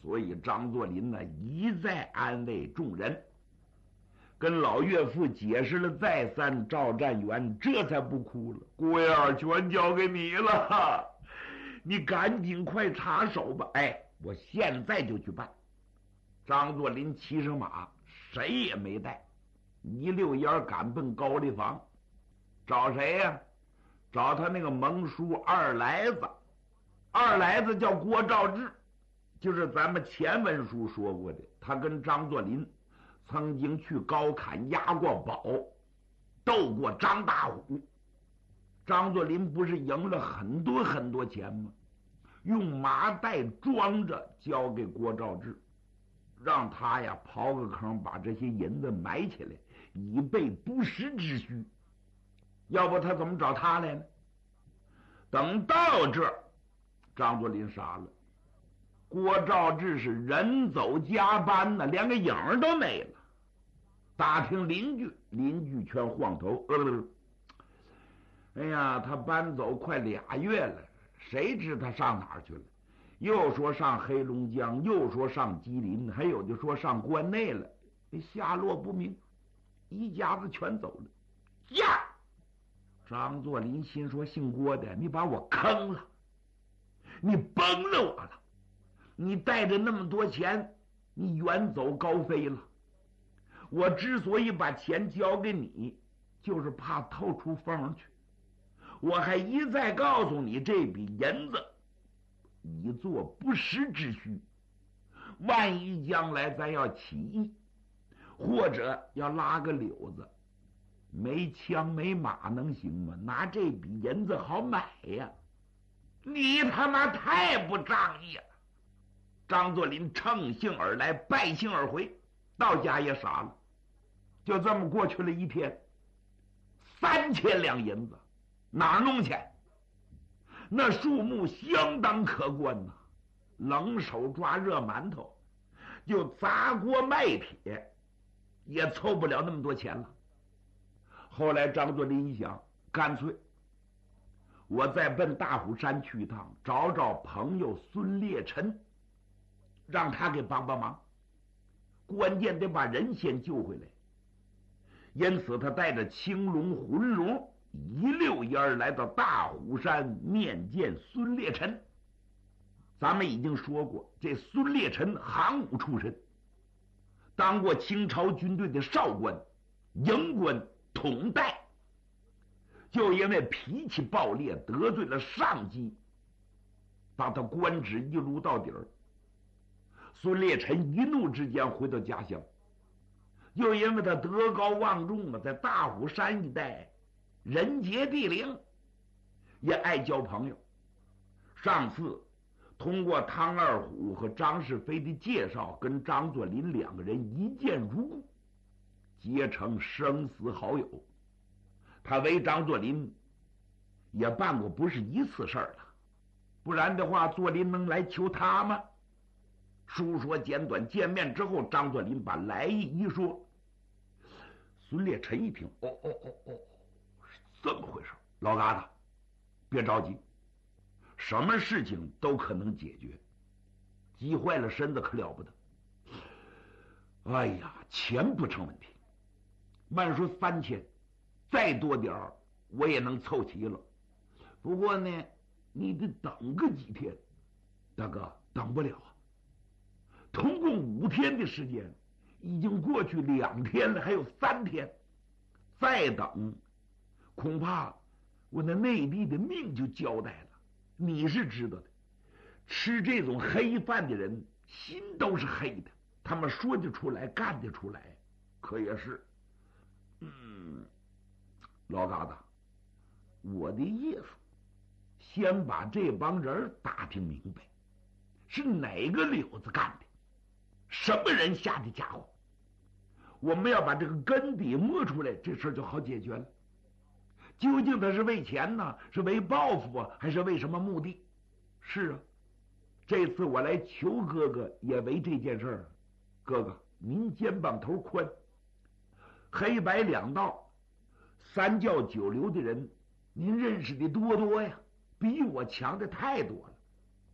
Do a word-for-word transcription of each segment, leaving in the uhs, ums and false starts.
所以张作霖呢一再安慰众人，跟老岳父解释了再三，赵占元这才不哭了。郭燕全交给你了，你赶紧快插手吧。哎，我现在就去办。张作霖骑上马，谁也没带，一溜烟赶奔高丽坊。找谁呀、啊？找他那个盟叔二来子。二来子叫郭兆志，就是咱们前文书说过的，他跟张作霖曾经去高坎押过宝，斗过张大虎。张作霖不是赢了很多很多钱吗？用麻袋装着交给郭兆志，让他呀刨个坑把这些银子埋起来，以备不时之需。要不他怎么找他来呢？等到这儿，张作霖傻了。郭兆志是人走家搬呢，连个影儿都没了。打听邻居，邻居全晃头，呃，哎呀，他搬走快俩月了，谁知他上哪儿去了？又说上黑龙江，又说上吉林，还有就说上关内了，下落不明，一家子全走了。呀！张作霖心说：“姓郭的，你把我坑了，你崩了我了。你带着那么多钱，你远走高飞了。我之所以把钱交给你，就是怕透出风去。我还一再告诉你，这笔银子以作不时之需。万一将来咱要起义，或者要拉个柳子，没枪没马能行吗？拿这笔银子好买呀！你他妈太不仗义了！”张作霖乘兴而来，败兴而回，到家也傻了。就这么过去了一天，三千两银子哪儿弄去？那数目相当可观呐、啊！冷手抓热馒头，就砸锅卖铁，也凑不了那么多钱了。后来张作霖一想，干脆我再奔大虎山去一趟，找找朋友孙烈臣，让他给帮帮忙，关键得把人先救回来。因此他带着青龙浑龙一溜烟来到大虎山面见孙烈臣。咱们已经说过，这孙烈臣行武出身，当过清朝军队的少官、营官、统带，就因为脾气暴烈，得罪了上级，把他官职一撸到底儿。孙烈臣一怒之间回到家乡，又因为他德高望重啊，在大虎山一带人杰地灵，也爱交朋友。上次通过汤二虎和张世飞的介绍，跟张作霖两个人一见如故，结成生死好友。他为张作霖也办过不是一次事儿了，不然的话，作霖能来求他吗？书说简短，见面之后，张作霖把来意一说。孙烈臣一听，哦哦哦哦，是这么回事。老疙瘩，别着急，什么事情都可能解决，急坏了身子可了不得。哎呀，钱不成问题，慢说三千，再多点儿我也能凑齐了。不过呢，你得等个几天。大哥，等不了啊，通共五天的时间，已经过去两天了，还有三天，再等恐怕我那内地的命就交代了。你是知道的，吃这种黑饭的人心都是黑的，他们说得出来干得出来，可也是。嗯，老疙瘩，我的意思，先把这帮人打听明白，是哪个柳子干的，什么人下的家伙，我们要把这个根底摸出来，这事就好解决了。究竟他是为钱呢，是为报复啊，还是为什么目的？是啊，这次我来求哥哥也为这件事儿。哥哥您肩膀头宽，黑白两道，三教九流的人您认识的多多呀，比我强的太多了。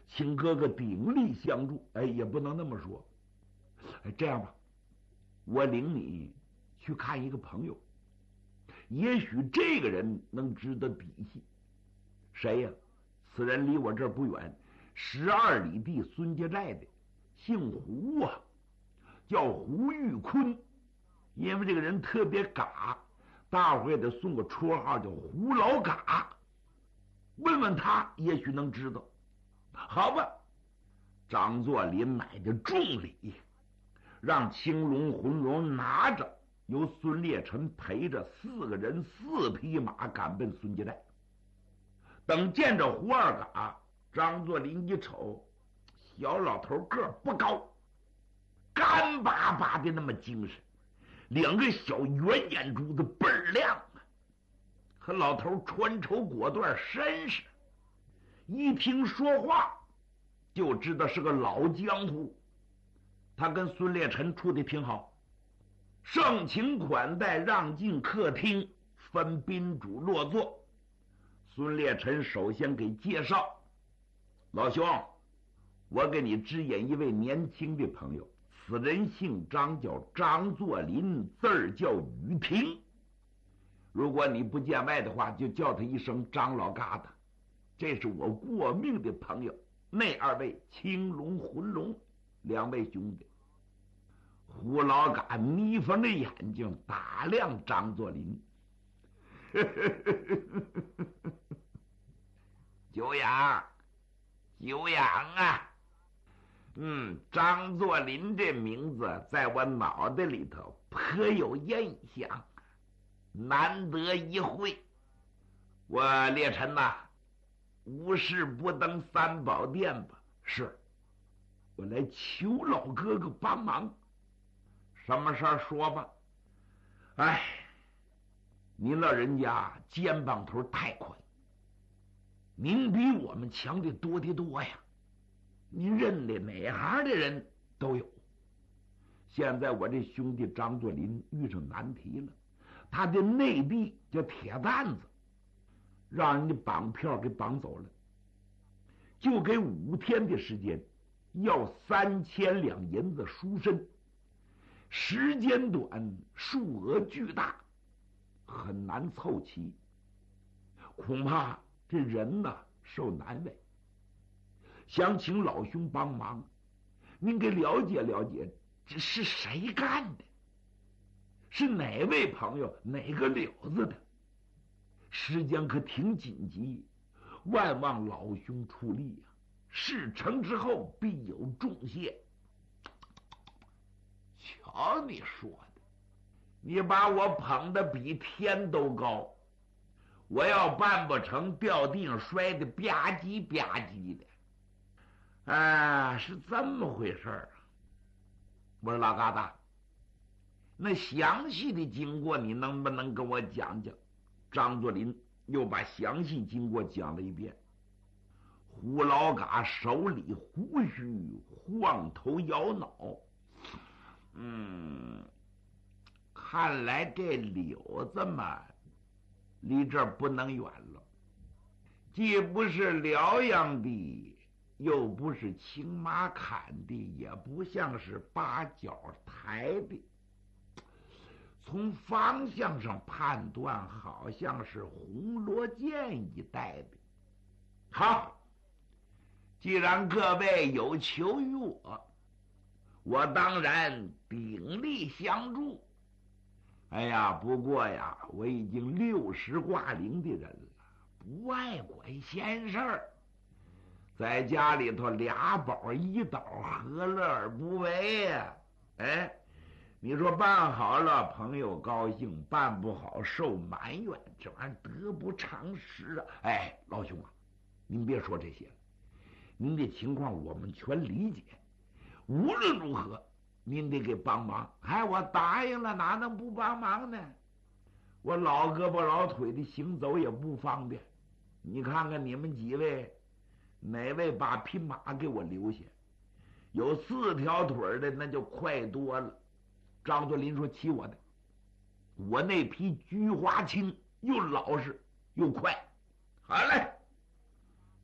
请哥哥鼎力相助。哎，也不能那么说。哎，这样吧，我领你去看一个朋友，也许这个人能值得比系。谁呀？此人离我这儿不远，十二里地孙家寨的，姓胡啊，叫胡玉坤。因为这个人特别嘎，大伙也得送个绰号叫胡老嘎。问问他，也许能知道。好吧，张作霖买的重礼，让青龙浑龙拿着，由孙烈臣陪着四个人四匹马赶奔孙家寨。等见着胡二嘎，张作霖一瞅，小老头个儿不高，干巴巴的那么精神，两个小圆眼珠子倍儿亮啊！和老头穿绸裹缎绅士，一听说话就知道是个老江湖。他跟孙烈臣处的挺好，盛情款待，让进客厅，分宾主落座。孙烈臣首先给介绍：老兄，我给你指引一位年轻的朋友，此人姓张，叫张作霖，字儿叫雨婷。如果你不见外的话，就叫他一声张老疙瘩。这是我过命的朋友，那二位青龙浑龙两位兄弟。胡老嘎眯缝着眼睛打量张作霖。久仰久仰啊！嗯，张作霖这名字在我脑袋里头颇有印象，难得一会。我烈臣呐、啊，无事不登三宝殿吧？是，我来求老哥哥帮忙。什么事儿说吧？哎，您老人家肩膀头太宽，您比我们强的多的多呀。您认的哪行的人都有。现在我这兄弟张作霖遇上难题了，他的内弟叫铁蛋子，让人家绑票给绑走了，就给五天的时间，要三千两银子赎身。时间短，数额巨大，很难凑齐，恐怕这人呐受难为。想请老兄帮忙，您给了解了解，这是谁干的？是哪位朋友哪个了子的？时间可挺紧急，万望老兄出力呀、啊！事成之后必有重谢。瞧你说的，你把我捧得比天都高，我要办不成，掉地上摔得吧唧吧唧的。啊，是这么回事儿啊！我说老疙瘩，那详细的经过你能不能跟我讲讲？张作霖又把详细经过讲了一遍。胡老嘎手里胡须，晃头摇脑。嗯，看来这柳子嘛，离这儿不能远了。既不是辽阳的，又不是青马坎的，也不像是八角台的。从方向上判断，好像是红罗涧一带的。好，既然各位有求于我，我当然鼎力相助。哎呀，不过呀，我已经六十挂零的人了，不爱管闲事儿，在家里头俩宝一倒，何乐而不为呀？哎，你说办好了朋友高兴，办不好受埋怨，这玩意儿得不偿失啊！哎，老兄啊，您别说这些了，您的情况我们全理解。无论如何，您得给帮忙。哎，我答应了，哪能不帮忙呢？我老胳膊老腿的，行走也不方便。你看看你们几位，哪位把匹马给我留下？有四条腿的，那就快多了。张作霖说：“骑我的，我那匹菊花青又老实又快。”好嘞，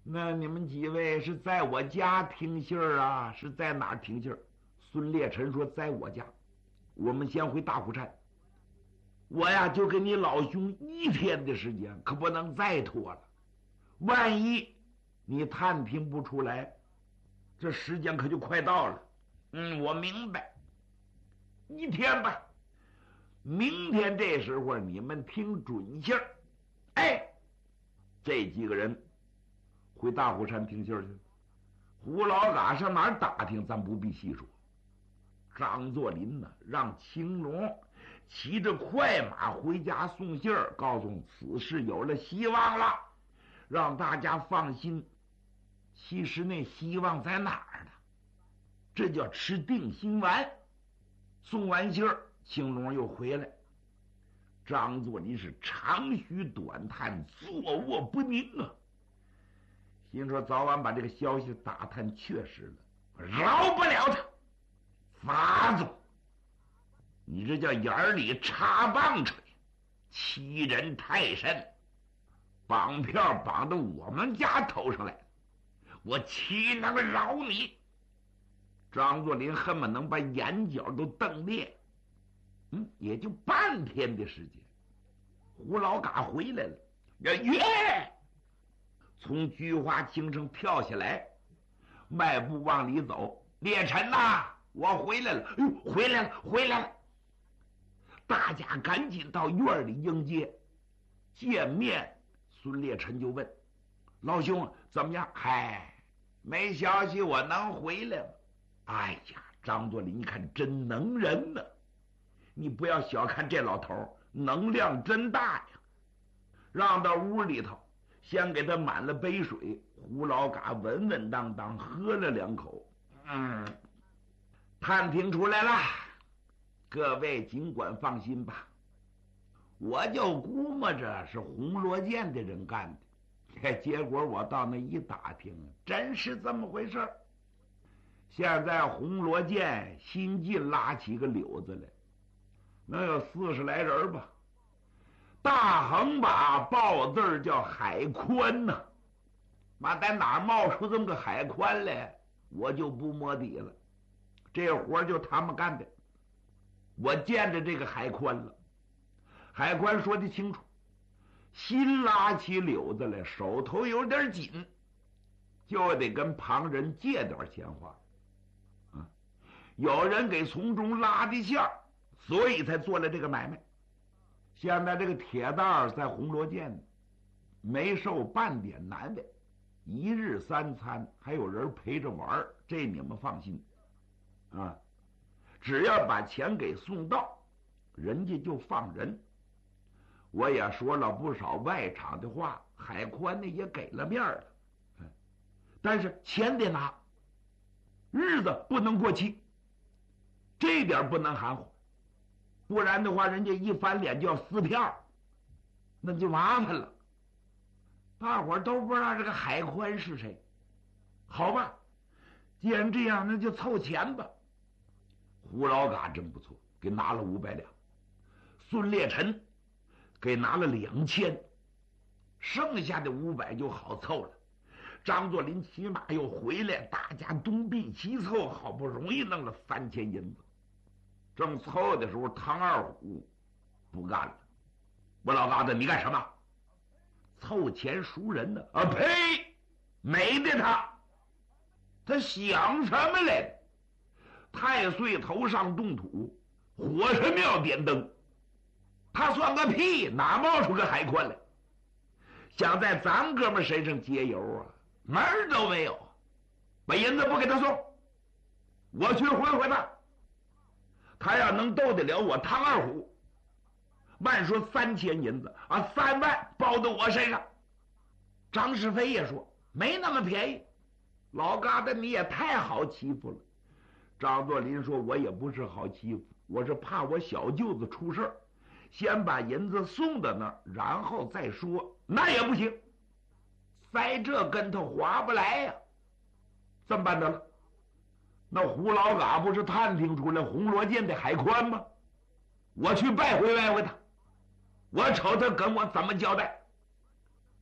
那你们几位是在我家听信儿啊？是在哪儿听信儿？孙烈臣说在我家。我们先回大虎山。我呀就给你老兄一天的时间，可不能再拖了。万一你探听不出来，这时间可就快到了。嗯，我明白。一天吧。明天这时候你们听准信儿。哎，这几个人回大虎山听信儿去。胡老嘎上哪儿打听，咱不必细说。张作霖呢，让青龙骑着快马回家送信儿，告诉此事有了希望了，让大家放心。其实那希望在哪儿呢？这叫吃定心丸。送完信儿，青龙又回来。张作霖是长吁短叹，坐卧不宁啊。心说早晚把这个消息打探确实了，饶不了他。法子，你这叫眼里插棒槌，欺人太甚，绑票绑到我们家头上来，我岂能饶你？张作霖恨不能把眼角都瞪裂。嗯，也就半天的时间，胡老嘎回来了。耶！从菊花青上跳下来，迈步往里走。烈臣呐，我回来了！哎呦，回来了，回来了！大家赶紧到院里迎接。见面，孙烈臣就问：“老兄怎么样？”嗨，没消息，我能回来吗？哎呀，张作霖，你看真能人呢！你不要小看这老头，能量真大呀！让到屋里头，先给他满了杯水。胡老嘎稳稳当当喝了两口。嗯，探听出来了，各位尽管放心吧。我就估摸着是红罗剑的人干的，结果我到那一打听，真是这么回事。现在红罗剑新近拉起个柳子来，能有四十来人吧。大横把报字儿叫海宽呐，妈在哪儿冒出这么个海宽来，我就不摸底了。这活就他们干的。我见着这个海宽了，海宽说的清楚，新拉起柳子来，手头有点紧，就得跟旁人借点钱花。啊，有人给从中拉的线，所以才做了这个买卖。现在这个铁蛋在红罗涧没受半点难为，一日三餐还有人陪着玩，这你们放心啊！只要把钱给送到，人家就放人。我也说了不少外场的话，海宽呢也给了面了，但是钱得拿，日子不能过期，这点不能含糊。不然的话，人家一翻脸就要撕票，那就麻烦了。大伙儿都不知道这个海宽是谁，好吧，既然这样，那就凑钱吧。胡老嘎真不错，给拿了五百两，孙烈臣给拿了两千，剩下的五百就好凑了。张作霖骑马又回来，大家东拼西凑，好不容易弄了三千银子。正凑的时候，唐二虎不干了：“我老嘎子，你干什么？凑钱赎人呢？啊呸！没的他，他想什么来？太岁头上动土，火神庙点灯，他算个屁！哪冒出个海宽来？想在咱哥们身上节油啊，门儿都没有！把银子不给他送，我去回回他。他要能斗得了我唐二虎，慢说三千银子啊，三万包到我身上。”张世飞也说：“没那么便宜，老疙瘩你也太好欺负了。”张作霖说：“我也不是好欺负，我是怕我小舅子出事儿，先把银子送到那儿，然后再说。那也不行，栽这跟头划不来呀。这么办得了？那胡老嘎不是探听出来红罗涧的海宽吗？我去拜会拜会他，我瞅他跟我怎么交代。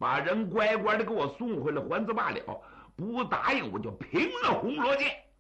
把人乖乖的给我送回来还子罢了。不答应，我就平了红罗剑。